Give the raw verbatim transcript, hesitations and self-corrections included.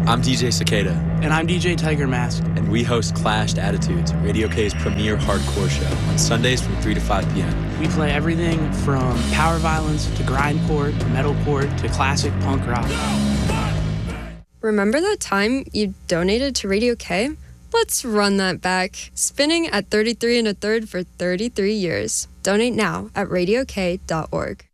I'm D J Cicada. And I'm D J Tiger Mask. And we host Clashed Attitudes, Radio K's premier hardcore show, on Sundays from three to five p.m. We play everything from power violence to grindcore to metalcore to classic punk rock. Remember that time you donated to Radio K? Let's run that back. Spinning at thirty-three and a third for thirty-three years. Donate now at radio k dot org.